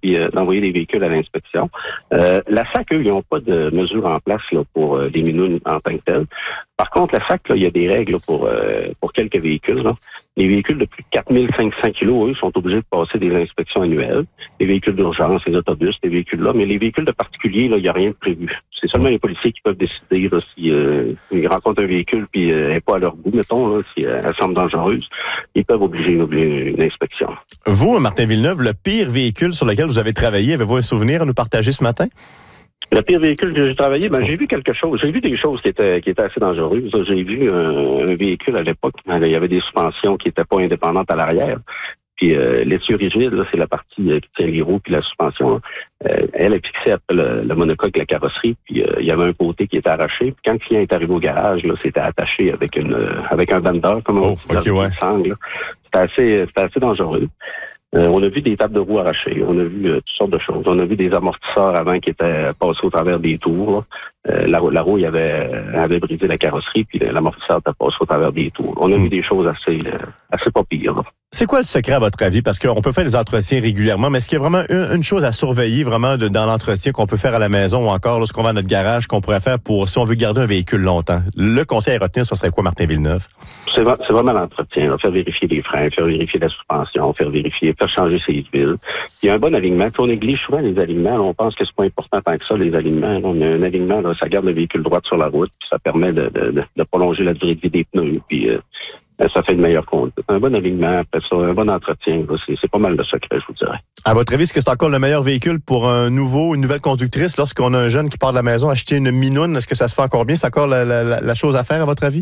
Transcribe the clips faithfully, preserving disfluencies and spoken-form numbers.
puis euh, d'envoyer des véhicules à l'inspection. Euh, la S A C, eux, ils n'ont pas de mesures en place là, pour euh, les minounes en tant que telles. Par contre, la S A C, là, il y a des règles là, pour euh, pour quelques véhicules. Là. Les véhicules de plus de quatre mille cinq cents kilos, eux, sont obligés de passer des inspections annuelles. Les véhicules d'urgence, les autobus, les véhicules-là. Mais les véhicules de particuliers, là, il n'y a rien de prévu. C'est seulement les policiers qui peuvent décider là, si euh, ils rencontrent un véhicule puis euh, elle n'est pas à leur goût, mettons, là, si euh, elle semble dangereuse. Ils peuvent obliger une, une inspection. Vous, Martin Villeneuve, le pire véhicule sur lequel vous avez travaillé, avez-vous un souvenir à nous partager ce matin? Le pire véhicule que j'ai travaillé, ben j'ai vu quelque chose. J'ai vu des choses qui étaient qui étaient assez dangereuses. J'ai vu un, un véhicule à l'époque. Il y avait des suspensions qui n'étaient pas indépendantes à l'arrière. Puis euh, l'essieu rigide, là, c'est la partie euh, qui tient les roues puis la suspension. Euh, elle est fixée après le, le monocoque de la carrosserie. Puis euh, il y avait un côté qui était arraché. Puis quand le client est arrivé au garage, là, c'était attaché avec une euh, avec un bandeur, comme on oh, dit, okay, ouais. sangle. C'était assez c'était assez dangereux. Euh, on a vu des tables de roues arrachées, on a vu euh, toutes sortes de choses. On a vu des amortisseurs avant qui étaient passés au travers des tours. Euh, la, la roue avait, avait brisé la carrosserie, puis l'amortisseur était passé au travers des tours. On a mmh. vu des choses assez, euh, assez pas pires. Là. C'est quoi le secret à votre avis? Parce qu'on peut faire des entretiens régulièrement, mais est-ce qu'il y a vraiment une, une chose à surveiller vraiment de, dans l'entretien qu'on peut faire à la maison ou encore lorsqu'on va à notre garage qu'on pourrait faire pour si on veut garder un véhicule longtemps? Le conseil à retenir, ce serait quoi, Martin Villeneuve? C'est, c'est vraiment l'entretien. Là. Faire vérifier les freins, faire vérifier la suspension, faire vérifier, faire changer ses huiles. Il y a un bon alignement. Puis on néglige souvent les alignements. Là, on pense que c'est pas important tant que ça, les alignements. Là, on a un alignement, là, ça garde le véhicule droit sur la route, puis ça permet de, de, de, de prolonger la durée de vie des pneus, puis euh, ça fait une meilleure conduite. Un bon alignement, après ça, un bon entretien, là, c'est, c'est pas mal le secret, je vous dirais. À votre avis, est-ce que c'est encore le meilleur véhicule pour un nouveau, une nouvelle conductrice lorsqu'on a un jeune qui part de la maison acheter une minoune? Est-ce que ça se fait encore bien? C'est encore la, la, la chose à faire, à votre avis?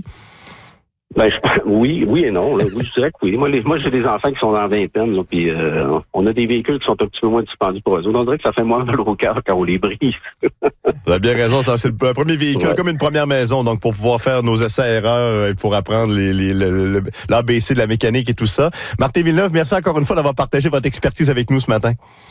Ben, je, oui, oui et non. Là. Oui, je dirais que oui. Moi, les, moi, j'ai des enfants qui sont dans la vingtaine, là, puis euh, on a des véhicules qui sont un petit peu moins dispendus pour eux. On dirait que ça fait moins mal au cœur quand on les brise. Vous avez bien raison. C'est le premier véhicule, ouais. Comme une première maison, donc pour pouvoir faire nos essais-erreurs et pour apprendre les, les, le, l'A B C de la mécanique et tout ça. Martin Villeneuve, merci encore une fois d'avoir partagé votre expertise avec nous ce matin.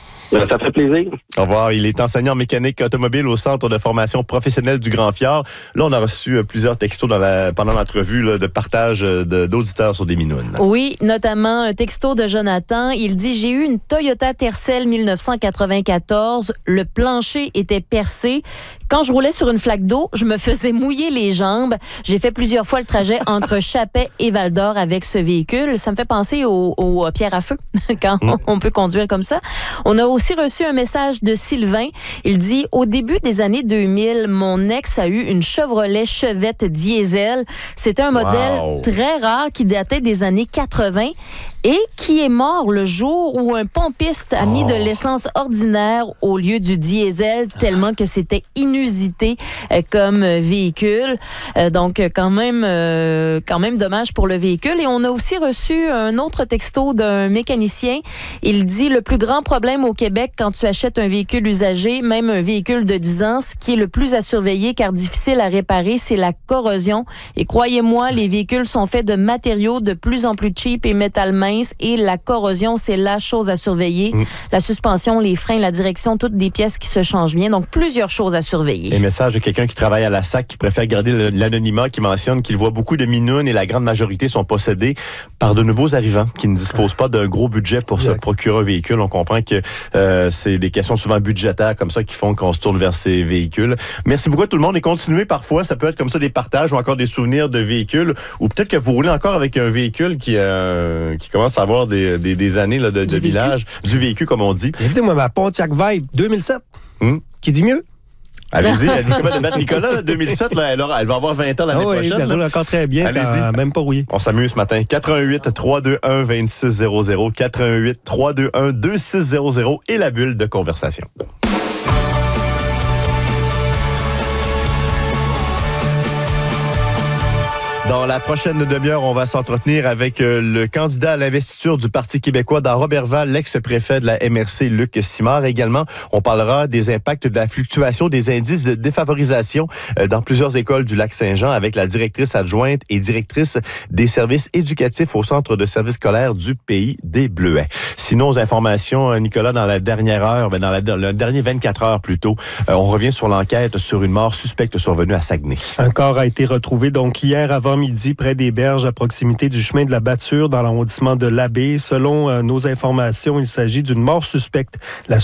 Ça fait plaisir. Au revoir. Il est enseignant en mécanique automobile au Centre de formation professionnelle du Grand Fjord. Là, on a reçu plusieurs textos dans la, pendant l'entrevue là, de partage de, d'auditeurs sur des minounes. Oui, notamment un texto de Jonathan. Il dit « J'ai eu une Toyota Tercel dix-neuf cent quatre-vingt-quatorze. Le plancher était percé. Quand je roulais sur une flaque d'eau, je me faisais mouiller les jambes. J'ai fait plusieurs fois le trajet entre Chappet et Val-d'Or avec ce véhicule. Ça me fait penser aux au, au pierres à feu quand mmh. on peut conduire comme ça. On a aussi reçu un message de Sylvain. Il dit « Au début des années deux mille, mon ex a eu une Chevrolet Chevette diesel. C'était un modèle wow. très rare qui datait des années quatre-vingts et qui est mort le jour où un pompiste a mis oh. de l'essence ordinaire au lieu du diesel tellement que c'était inusité euh, comme véhicule. Euh, donc, quand même, euh, quand même dommage pour le véhicule. Et on a aussi reçu un autre texto d'un mécanicien. Il dit « Le plus grand problème au Québec quand tu achètes un véhicule usagé, même un véhicule de dix ans, ce qui est le plus à surveiller car difficile à réparer, c'est la corrosion. Et croyez-moi, les véhicules sont faits de matériaux de plus en plus cheap et métal mince et la corrosion, c'est la chose à surveiller. Mmh. La suspension, les freins, la direction, toutes des pièces qui se changent bien. Donc, plusieurs choses à surveiller. Un message de quelqu'un qui travaille à la S A C qui préfère garder l'anonymat, qui mentionne qu'il voit beaucoup de minounes et la grande majorité sont possédées par de nouveaux arrivants qui ne disposent pas d'un gros budget pour exact. Se procurer un véhicule. On comprend que euh, c'est des questions souvent budgétaires comme ça qui font qu'on se tourne vers ces véhicules. Merci beaucoup à tout le monde et continuez parfois, ça peut être comme ça des partages ou encore des souvenirs de véhicules ou peut-être que vous roulez encore avec un véhicule qui, euh, qui commence à avoir des, des, des années là, de, de village, du véhicule comme on dit. Il dit, moi, ma Pontiac Vibe deux mille sept, hum? Qui dit mieux? Allez-y, elle dit comment de mettre Nicolas, là, deux mille sept, là, elle, aura, elle va avoir vingt ans l'année oh, prochaine. Elle roule encore très bien, allez-y. Même pas rouillé. On s'amuse ce matin. quatre un huit, trois deux un, deux six zéro zéro, quatre un huit, trois deux un, deux six zéro zéro et la bulle de conversation. Dans la prochaine demi-heure, on va s'entretenir avec le candidat à l'investiture du Parti québécois dans Roberval, l'ex-préfet de la M R C, Luc Simard. Également, on parlera des impacts de la fluctuation des indices de défavorisation dans plusieurs écoles du Lac-Saint-Jean avec la directrice adjointe et directrice des services éducatifs au Centre de services scolaires du Pays des Bleuets. Sinon, aux informations, Nicolas, dans la dernière heure, ben dans, la, dans le dernier vingt-quatre heures plutôt, on revient sur l'enquête sur une mort suspecte survenue à Saguenay. Un corps a été retrouvé donc hier avant midi près des berges à proximité du chemin de la Batture dans l'arrondissement de l'Abbé. Selon euh, nos informations, il s'agit d'une mort suspecte. La